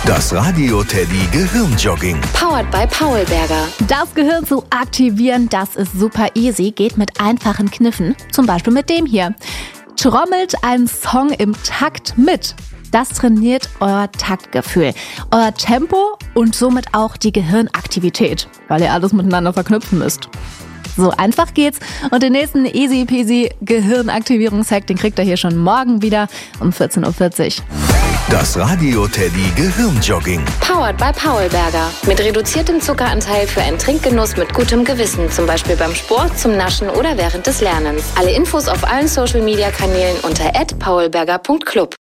Das Radio Teddy Gehirnjogging. Powered by Paulberger. Das Gehirn zu aktivieren, das ist super easy, geht mit einfachen Kniffen. Zum Beispiel mit dem hier. Trommelt einen Song im Takt mit. Das trainiert euer Taktgefühl, euer Tempo und somit auch die Gehirnaktivität, weil ihr alles miteinander verknüpfen müsst. So einfach geht's und den nächsten easy peasy Gehirnaktivierungshack, den kriegt ihr hier schon morgen wieder um 14.40 Uhr. Das Radio Teddy Gehirnjogging. Powered by Paulberger. Mit reduziertem Zuckeranteil für einen Trinkgenuss mit gutem Gewissen. Zum Beispiel beim Sport, zum Naschen oder während des Lernens. Alle Infos auf allen Social-Media-Kanälen unter @paulberger.club.